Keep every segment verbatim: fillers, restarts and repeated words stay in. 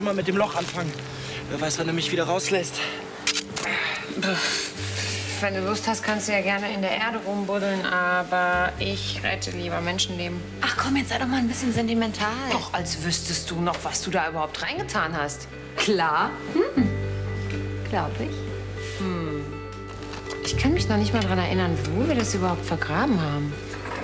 Mal mit dem Loch anfangen. Wer weiß, wann er mich wieder rauslässt. Wenn du Lust hast, kannst du ja gerne in der Erde rumbuddeln, aber ich rette lieber Menschenleben. Ach komm, jetzt sei doch mal ein bisschen sentimental. Doch, als wüsstest du noch, was du da überhaupt reingetan hast. Klar? Hm. Glaub ich. Hm. Ich kann mich noch nicht mal daran erinnern, wo wir das überhaupt vergraben haben.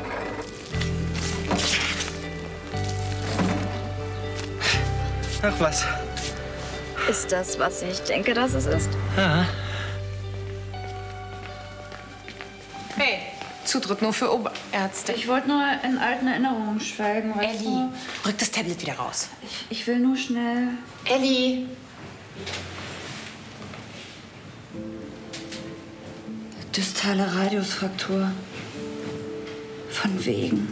Ach was. Ist das, was ich denke, dass es ist? Ja. Hey, Zutritt nur für Oberärzte. Ich wollte nur in alten Erinnerungen schwelgen, weißt Elli, du? rück das Tablet wieder raus. Ich, ich will nur schnell... Elli! Distale Radiusfraktur. Von wegen.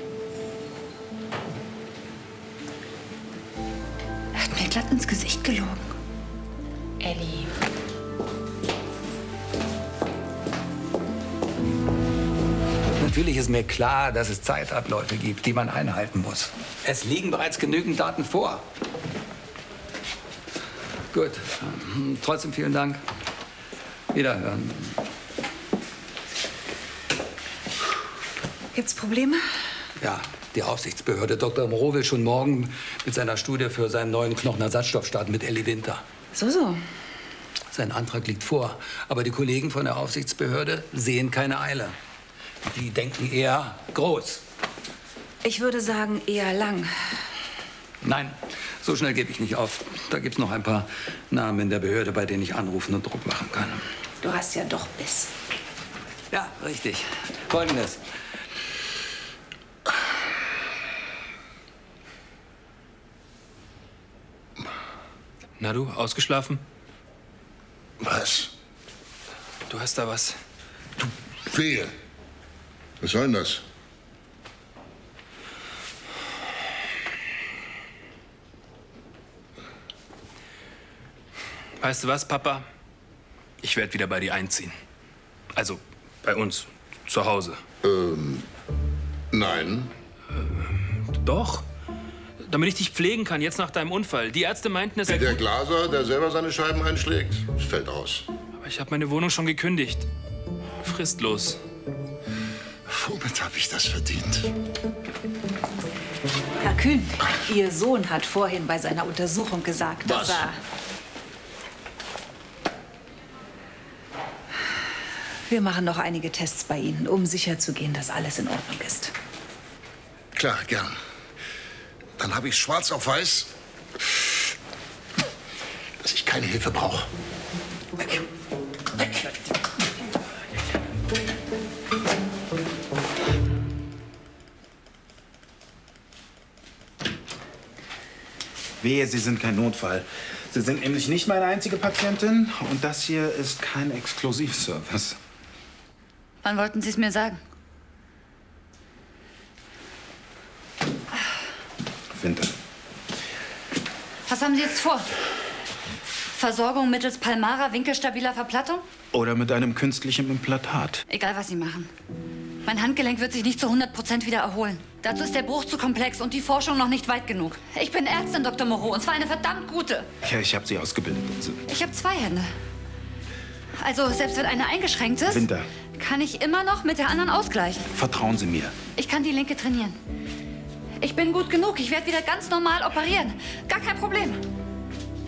Er hat mir glatt ins Gesicht gelogen. Elli. Natürlich ist mir klar, dass es Zeitabläufe gibt, die man einhalten muss. Es liegen bereits genügend Daten vor. Gut. Trotzdem vielen Dank. Wiederhören. Gibt's Probleme? Ja, die Aufsichtsbehörde. Doktor Moreau will schon morgen mit seiner Studie für seinen neuen Knochenersatzstoff starten mit Elli Winter. So, so. Sein Antrag liegt vor. Aber die Kollegen von der Aufsichtsbehörde sehen keine Eile. Die denken eher groß. Ich würde sagen, eher lang. Nein, so schnell gebe ich nicht auf. Da gibt's noch ein paar Namen in der Behörde, bei denen ich anrufen und Druck machen kann. Du hast ja doch Biss. Ja, richtig. Folgendes. Na du, ausgeschlafen? Was? Du hast da was. Du, wehe. Was soll denn das? Weißt du was, Papa? Ich werde wieder bei dir einziehen. Also, bei uns. Zu Hause. Ähm, nein. Ähm, doch. Damit ich dich pflegen kann, jetzt nach deinem Unfall. Die Ärzte meinten, es sei Der gut. Glaser, der selber seine Scheiben einschlägt, das fällt aus. Aber ich habe meine Wohnung schon gekündigt. Fristlos. Womit habe ich das verdient? Herr Kühn, Ihr Sohn hat vorhin bei seiner Untersuchung gesagt, Was? dass er... Wir machen noch einige Tests bei Ihnen, um sicherzugehen, dass alles in Ordnung ist. Klar, gern. Dann habe ich schwarz auf weiß, dass ich keine Hilfe brauche. Weg. Weg. Wehe, Sie sind kein Notfall. Sie sind nämlich nicht meine einzige Patientin und das hier ist kein Exklusivservice. Wann wollten Sie es mir sagen? Winter. Was haben Sie jetzt vor? Versorgung mittels Palmara winkelstabiler Verplattung? Oder mit einem künstlichen Implantat. Egal, was Sie machen. Mein Handgelenk wird sich nicht zu hundert Prozent wieder erholen. Dazu ist der Bruch zu komplex und die Forschung noch nicht weit genug. Ich bin Ärztin, Doktor Moreau, und zwar eine verdammt gute. Ja, ich habe Sie ausgebildet. Also Ich habe zwei Hände. Also, selbst wenn eine eingeschränkt ist, Winter, kann ich immer noch mit der anderen ausgleichen. vertrauen Sie mir. Ich kann die linke trainieren. Ich bin gut genug. Ich werde wieder ganz normal operieren. Gar kein Problem.